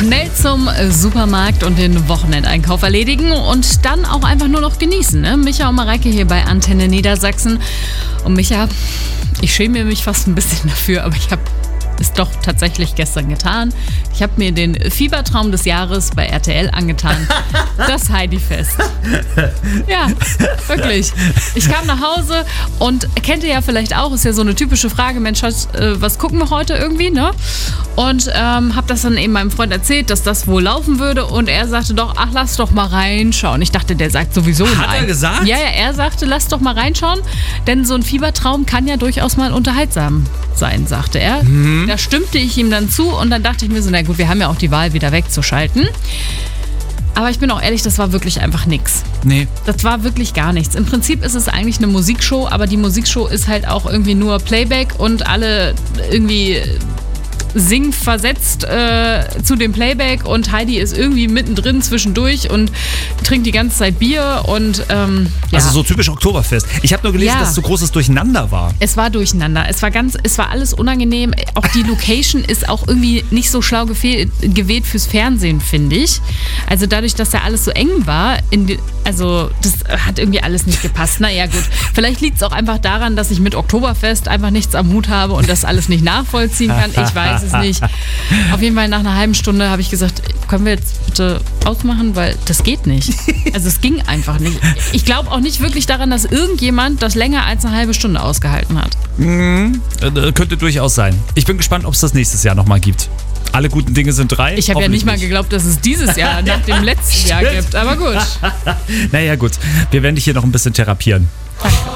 Schnell zum Supermarkt und den Wochenendeinkauf erledigen und dann auch einfach nur noch genießen. Ne? Micha und Mareike hier bei Antenne Niedersachsen. Und Micha, ich schäme mich fast ein bisschen dafür, aber ich habe es doch tatsächlich gestern getan. Ich habe mir den Fiebertraum des Jahres bei RTL angetan. Das Heidi-Fest. Ja, wirklich. Ich kam nach Hause und kennt ihr ja vielleicht auch, ist ja so eine typische Frage, Mensch, was gucken wir heute irgendwie, ne? Und habe das dann eben meinem Freund erzählt, dass das wohl laufen würde und er sagte doch, ach, lass doch mal reinschauen. Ich dachte, der sagt sowieso nein. Hat er gesagt? Ja, er sagte, lass doch mal reinschauen, denn so ein Fiebertraum kann ja durchaus mal unterhaltsam sein, sagte er. Da stimmte ich ihm dann zu und dann dachte ich mir so, na gut, wir haben ja auch die Wahl, wieder wegzuschalten. Aber ich bin auch ehrlich, das war wirklich einfach nix. Nee. Das war wirklich gar nichts. Im Prinzip ist es eigentlich eine Musikshow, aber die Musikshow ist halt auch irgendwie nur Playback und alle irgendwie singen versetzt zu dem Playback und Heidi ist irgendwie mittendrin zwischendurch und trinkt die ganze Zeit Bier und ja. Also so typisch Oktoberfest. Ich habe nur gelesen, dass es so großes Durcheinander war. Es war durcheinander. Es war alles unangenehm. Auch die Location ist auch irgendwie nicht so schlau gewählt fürs Fernsehen, finde ich. Also dadurch, dass ja alles so eng war, also das hat irgendwie alles nicht gepasst. Naja, gut. Vielleicht liegt es auch einfach daran, dass ich mit Oktoberfest einfach nichts am Hut habe und das alles nicht nachvollziehen kann. Ich weiß es nicht. Auf jeden Fall nach einer halben Stunde habe ich gesagt, können wir jetzt bitte ausmachen, weil das geht nicht. Also es ging einfach nicht. Ich glaube auch nicht wirklich daran, dass irgendjemand das länger als eine halbe Stunde ausgehalten hat. Könnte durchaus sein. Ich bin gespannt, ob es das nächstes Jahr nochmal gibt. Alle guten Dinge sind 3. Ich habe ja nicht mal geglaubt, dass es dieses Jahr nach dem letzten Jahr gibt. Aber gut. Naja gut, wir werden dich hier noch ein bisschen therapieren. Danke.